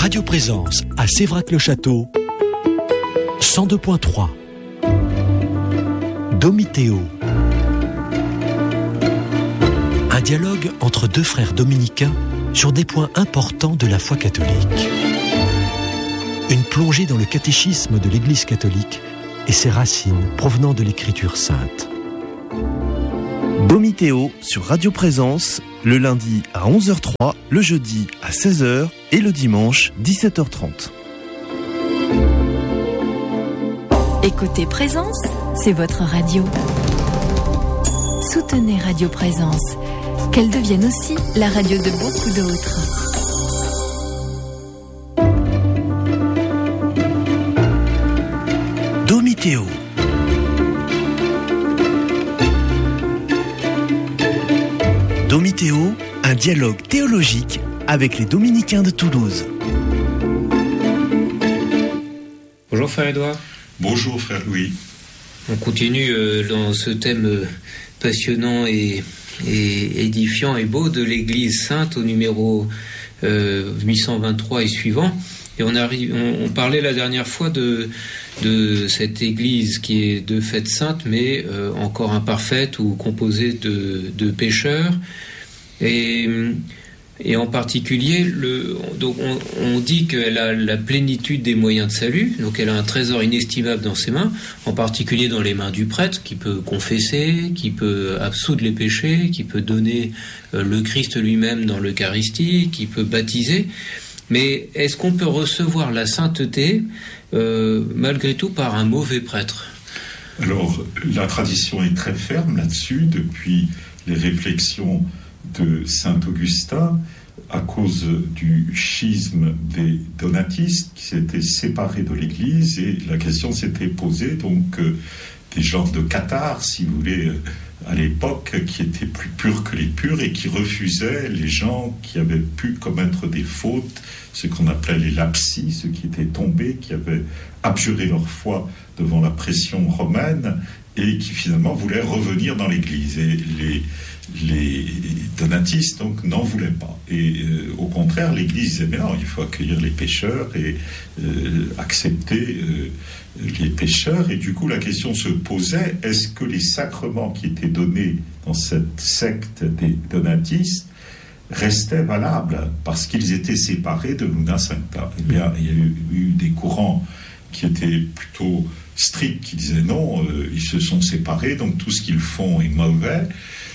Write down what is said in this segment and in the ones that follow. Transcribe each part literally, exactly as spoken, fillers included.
Radio Présence à Sévrac-le-Château, cent deux point trois. Domitéo. Un dialogue entre deux frères dominicains sur des points importants de la foi catholique. Une plongée dans le catéchisme de l'Église catholique et ses racines provenant de l'Écriture sainte. Domitéo sur Radio Présence, le lundi à onze heures trois, le jeudi à seize heures et le dimanche dix-sept heures trente. Écoutez Présence, c'est votre radio. Soutenez Radio Présence, qu'elle devienne aussi la radio de beaucoup d'autres. Domitéo. Domitéo, un dialogue théologique avec les dominicains de Toulouse. Bonjour frère Édouard. Bonjour frère Louis. On continue euh, dans ce thème euh, passionnant et, et édifiant et beau de l'Église sainte au numéro euh, huit cent vingt-trois et suivant. Et on, arrive, on, on parlait la dernière fois de, de cette Église qui est de fait sainte, mais euh, encore imparfaite ou composée de, de pécheurs. Et, et en particulier, le, donc on, on dit qu'elle a la plénitude des moyens de salut, donc elle a un trésor inestimable dans ses mains, en particulier dans les mains du prêtre, qui peut confesser, qui peut absoudre les péchés, qui peut donner euh, le Christ lui-même dans l'Eucharistie, qui peut baptiser. Mais est-ce qu'on peut recevoir la sainteté euh, malgré tout par un mauvais prêtre ? Alors, la tradition est très ferme là-dessus depuis les réflexions de saint Augustin à cause du schisme des donatistes qui s'étaient séparés de l'Église, et la question s'était posée donc euh, des genres de cathares, si vous voulez, euh, à l'époque, qui étaient plus purs que les purs et qui refusaient les gens qui avaient pu commettre des fautes, ce qu'on appelait les lapsis, ceux qui étaient tombés, qui avaient abjuré leur foi devant la pression romaine et qui finalement voulaient revenir dans l'Église. Et les, les donatistes donc n'en voulaient pas. Et euh, au contraire, l'Église disait mais non, il faut accueillir les pécheurs et euh, accepter euh, les pécheurs. Et du coup, la question se posait, est-ce que les sacrements qui étaient donnés dans cette secte des donatistes restaient valables parce qu'ils étaient séparés de l'Una Sancta? Eh bien, il y a eu, eu des courants qui étaient plutôt stricts, qui disaient non, euh, ils se sont séparés, donc tout ce qu'ils font est mauvais.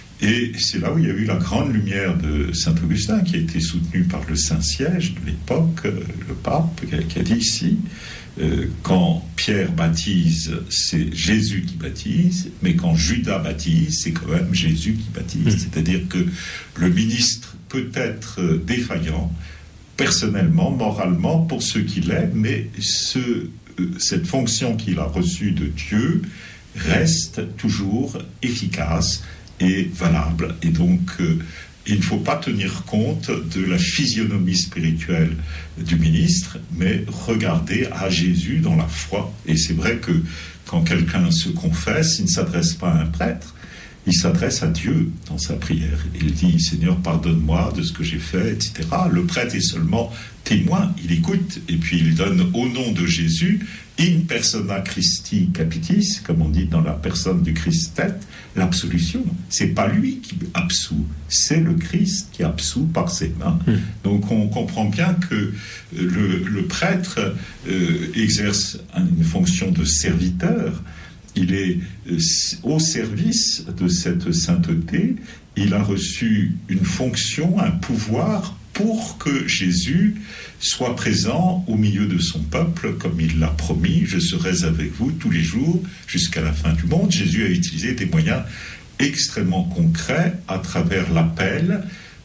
Et c'est là où il y a eu la grande lumière de saint Augustin, qui a été soutenue par le Saint-Siège de l'époque, euh, le pape, qui a dit ici, euh, quand Pierre baptise, c'est Jésus qui baptise, mais quand Judas baptise, c'est quand même Jésus qui baptise. Mmh. C'est-à-dire que le ministre peut être défaillant, personnellement, moralement, pour ce qu'il est, mais ce, cette fonction qu'il a reçue de Dieu reste toujours efficace et valable. Et donc, euh, il ne faut pas tenir compte de la physionomie spirituelle du ministre, mais regarder à Jésus dans la foi. Et c'est vrai que quand quelqu'un se confesse, il ne s'adresse pas à un prêtre, il s'adresse à Dieu dans sa prière. Il dit « Seigneur, pardonne-moi de ce que j'ai fait, et cetera » Le prêtre est seulement témoin, il écoute, et puis il donne au nom de Jésus, in persona Christi capitis, comme on dit dans la personne du Christ tête, l'absolution. C'est pas lui qui absout, c'est le Christ qui absout par ses mains. Mmh. Donc on comprend bien que le, le prêtre euh, exerce une fonction de serviteur. Il est au service de cette sainteté, il a reçu une fonction, un pouvoir pour que Jésus soit présent au milieu de son peuple, comme il l'a promis, je serai avec vous tous les jours jusqu'à la fin du monde. Jésus a utilisé des moyens extrêmement concrets à travers l'appel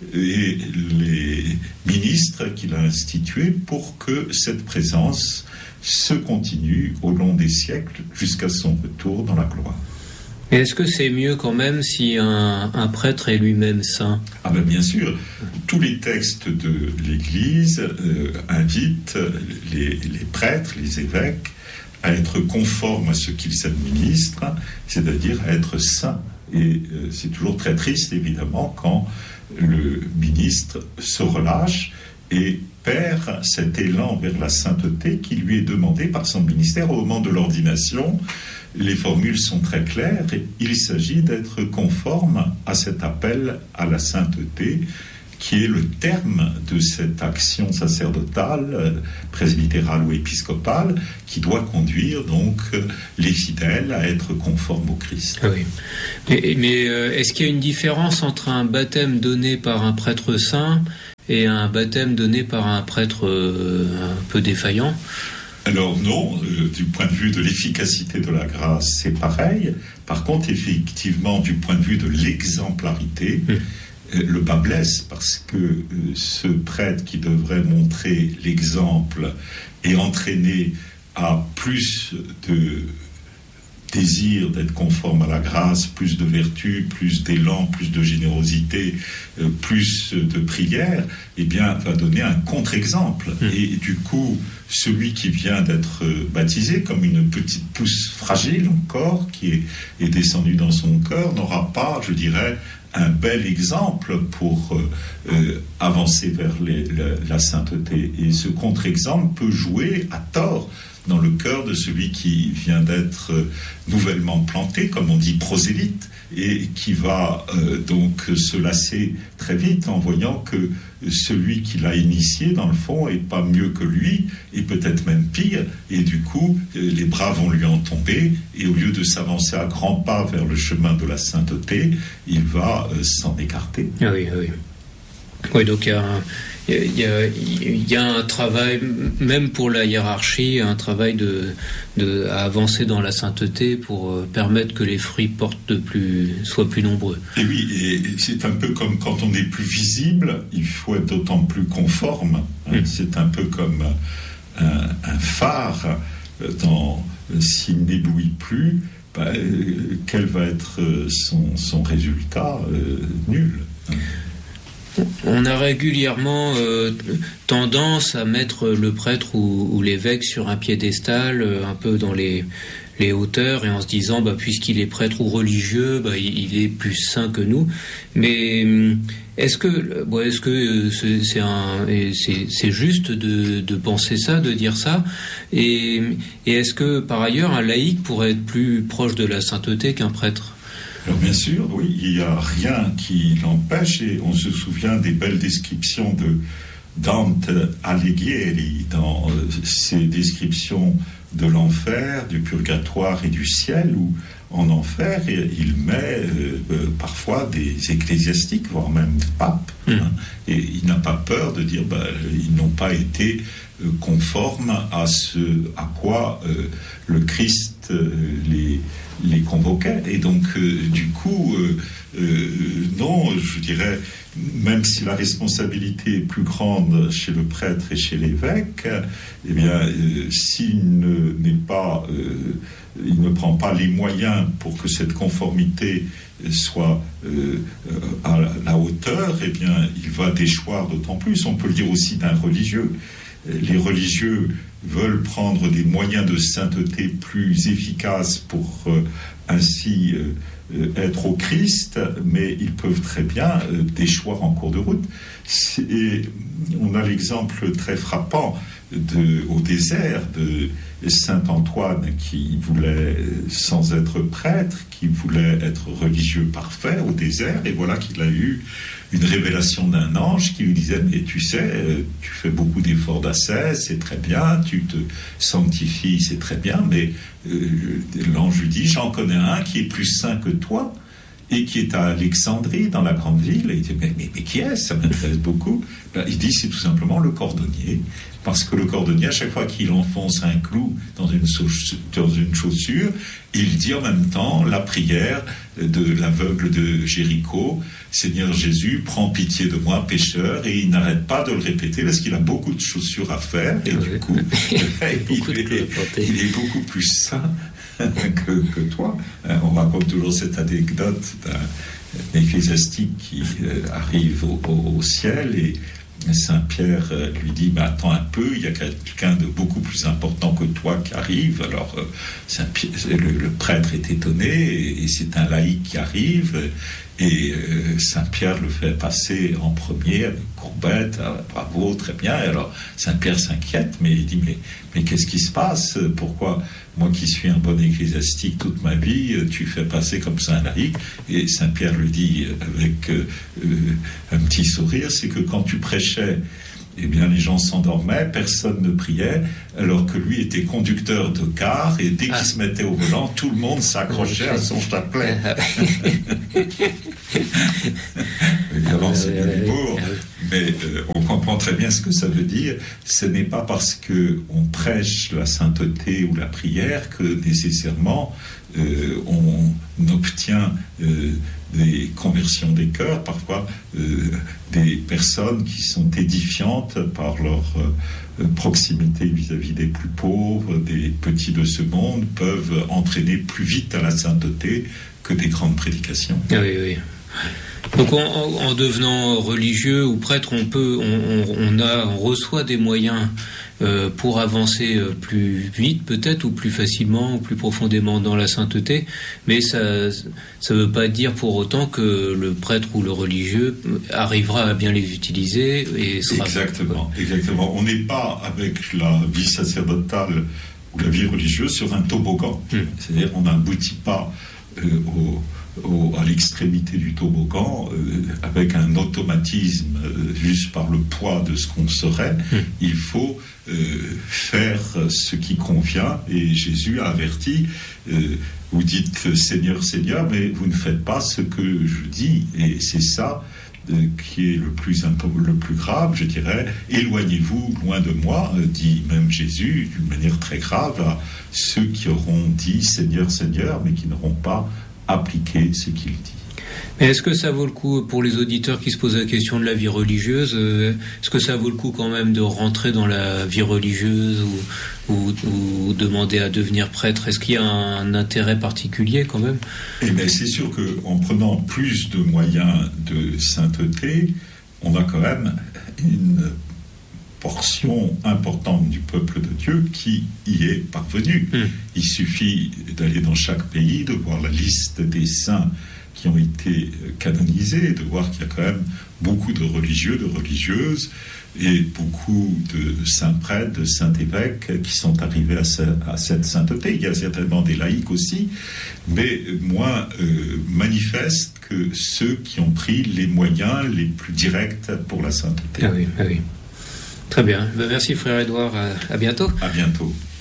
et les ministres qu'il a institués pour que cette présence se continue au long des siècles jusqu'à son retour dans la gloire. Et est-ce que c'est mieux quand même si un, un prêtre est lui-même saint ? Ah ben bien sûr, tous les textes de l'Église euh, invitent les, les prêtres, les évêques, à être conformes à ce qu'ils administrent, c'est-à-dire à être saints. Et euh, c'est toujours très triste, évidemment, quand le ministre se relâche et perd cet élan vers la sainteté qui lui est demandé par son ministère au moment de l'ordination. Les formules sont très claires. Il s'agit d'être conforme à cet appel à la sainteté qui est le terme de cette action sacerdotale, presbytérale ou épiscopale, qui doit conduire donc les fidèles à être conformes au Christ. Ah oui. Mais, mais euh, est-ce qu'il y a une différence entre un baptême donné par un prêtre saint et un baptême donné par un prêtre euh, un peu défaillant ? Alors non, euh, du point de vue de l'efficacité de la grâce, c'est pareil. Par contre, effectivement, du point de vue de l'exemplarité, mmh. le bas blesse, parce que euh, ce prêtre qui devrait montrer l'exemple et entraîner à plus de désir d'être conforme à la grâce, plus de vertu, plus d'élan, plus de générosité, euh, plus de prière, eh bien, va donner un contre-exemple. Mmh. Et du coup, celui qui vient d'être baptisé, comme une petite pousse fragile encore, qui est, est descendue dans son cœur, n'aura pas, je dirais, un bel exemple pour euh, avancer vers les, la, la sainteté. Et ce contre-exemple peut jouer à tort dans le cœur de celui qui vient d'être euh, nouvellement planté, comme on dit prosélyte, et qui va euh, donc se lasser très vite en voyant que celui qui l'a initié, dans le fond, est pas mieux que lui, et peut-être même pire, et du coup, euh, les bras vont lui en tomber, et au lieu de s'avancer à grands pas vers le chemin de la sainteté, il va euh, s'en écarter. Ah oui, oui. Oui, donc il y a un... Il y, a, il y a un travail, même pour la hiérarchie, un travail de, de, à avancer dans la sainteté pour permettre que les fruits portent de plus, soient plus nombreux. Et oui, et c'est un peu comme quand on est plus visible, il faut être d'autant plus conforme. Mmh. C'est un peu comme un, un phare, dans, s'il n'éblouit plus, bah, quel va être son, son résultat ? euh, Nul. On a régulièrement euh, tendance à mettre le prêtre ou, ou l'évêque sur un piédestal, euh, un peu dans les, les hauteurs, et en se disant, bah, puisqu'il est prêtre ou religieux, bah, il, il est plus saint que nous. Mais est-ce que, bon, est-ce que c'est, c'est, un, c'est, c'est juste de, de penser ça, de dire ça, et, et est-ce que par ailleurs un laïc pourrait être plus proche de la sainteté qu'un prêtre ? Alors bien sûr, oui, il n'y a rien qui l'empêche, et on se souvient des belles descriptions de Dante Alighieri dans euh, ses descriptions de l'enfer, du purgatoire et du ciel, où en enfer, il met euh, euh, parfois des ecclésiastiques, voire même des papes, mmh. hein, et il n'a pas peur de dire bah, ils n'ont pas été euh, conformes à ce à quoi euh, le Christ euh, les les convoquait. Et donc, euh, du coup, euh, euh, non, je dirais, même si la responsabilité est plus grande chez le prêtre et chez l'évêque, eh bien, euh, s'il ne, n'est pas, euh, il ne prend pas les moyens pour que cette conformité soit euh, à la hauteur, eh bien, il va déchoir d'autant plus. On peut le dire aussi d'un religieux. Les religieux veulent prendre des moyens de sainteté plus efficaces pour euh, ainsi euh, être au Christ, mais ils peuvent très bien euh, déchoir en cours de route. Et on a l'exemple très frappant de, au désert de Saint Antoine qui voulait, sans être prêtre, qui voulait être religieux parfait au désert, et voilà qu'il a eu une révélation d'un ange qui lui disait « Mais tu sais, tu fais beaucoup d'efforts d'ascèse, c'est très bien, tu te sanctifies, c'est très bien, mais euh, l'ange lui dit « J'en connais un qui est plus saint que toi, et qui est à Alexandrie, dans la grande ville. » Et il dit « Mais, mais, mais qui est-ce ? Ça m'intéresse beaucoup. » Il dit « C'est tout simplement le cordonnier. » Parce que le cordonnier, à chaque fois qu'il enfonce un clou dans une, chaussure, dans une chaussure, il dit en même temps la prière de l'aveugle de Jéricho, « Seigneur Jésus, prends pitié de moi, pécheur », et il n'arrête pas de le répéter parce qu'il a beaucoup de chaussures à faire, et du coup, il, est, il est beaucoup plus saint que, que toi. On raconte toujours cette anecdote d'un ecclésiastique qui arrive au, au, au ciel, et Saint-Pierre lui dit « Mais attends un peu, il y a quelqu'un de beaucoup plus important que toi qui arrive. » Alors Saint-Pierre, le, le prêtre est étonné, et, et c'est un laïc qui arrive, Et euh, Saint-Pierre le fait passer en premier avec courbette, ah, bravo, très bien. Et alors Saint-Pierre s'inquiète, mais il dit mais, mais qu'est-ce qui se passe? Pourquoi moi qui suis un bon ecclésiastique toute ma vie, tu fais passer comme ça un laïc? Et Saint-Pierre lui dit avec euh, un petit sourire, c'est que quand tu prêchais, eh bien, les gens s'endormaient, personne ne priait, alors que lui était conducteur de car, et dès qu'il ah. se mettait au volant, tout le monde s'accrochait à son chapelet. Évidemment, c'est de l'humour, mais euh, on comprend très bien ce que ça veut dire. Ce n'est pas parce qu'on prêche la sainteté ou la prière que nécessairement euh, on obtient euh, des conversions des cœurs, parfois euh, des personnes qui sont édifiantes par leur euh, proximité vis-à-vis des plus pauvres, des petits de ce monde, peuvent entraîner plus vite à la sainteté que des grandes prédications. Oui, oui. Donc en, en devenant religieux ou prêtre, on peut, on, on a, on reçoit des moyens euh, pour avancer plus vite, peut-être, ou plus facilement, ou plus profondément dans la sainteté. Mais ça, ça veut pas dire pour autant que le prêtre ou le religieux arrivera à bien les utiliser et sera. Exactement, exactement. On n'est pas avec la vie sacerdotale ou la vie religieuse sur un toboggan. Mmh. C'est-à-dire, on n'aboutit pas euh, au Au, à l'extrémité du toboggan, euh, avec un automatisme euh, juste par le poids de ce qu'on serait. Mmh. Il faut euh, faire ce qui convient, et Jésus a averti, euh, vous dites Seigneur, Seigneur, mais vous ne faites pas ce que je dis, et c'est ça euh, qui est le plus, le plus grave, je dirais. Éloignez-vous loin de moi, euh, dit même Jésus d'une manière très grave à ceux qui auront dit Seigneur, Seigneur, mais qui n'auront pas appliquer ce qu'il dit. Mais est-ce que ça vaut le coup, pour les auditeurs qui se posent la question de la vie religieuse, euh, est-ce que ça vaut le coup quand même de rentrer dans la vie religieuse ou, ou, ou demander à devenir prêtre? Est-ce qu'il y a un intérêt particulier quand même? Eh bien, c'est sûr qu'en prenant plus de moyens de sainteté, on a quand même une portion importante du peuple de Dieu qui y est parvenue. Mmh. Il suffit d'aller dans chaque pays, de voir la liste des saints qui ont été canonisés, de voir qu'il y a quand même beaucoup de religieux, de religieuses, et beaucoup de saints prêtres, de saints évêques qui sont arrivés à, ce, à cette sainteté. Il y a certainement des laïcs aussi, mais moins euh, manifestes que ceux qui ont pris les moyens les plus directs pour la sainteté. Ah oui, ah oui. Très bien. Ben merci frère Édouard. À, à bientôt. À bientôt.